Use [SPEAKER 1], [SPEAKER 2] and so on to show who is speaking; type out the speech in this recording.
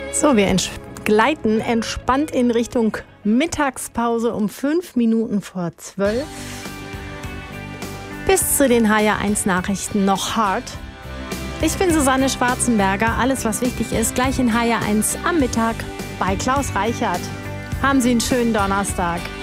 [SPEAKER 1] So, wir gleiten entspannt in Richtung Mittagspause um 5 Minuten vor 12. Bis zu den HR1 Nachrichten noch hart. Ich bin Susanne Schwarzenberger. Alles, was wichtig ist, gleich in HR1 am Mittag bei Klaus Reichert. Haben Sie einen schönen Donnerstag.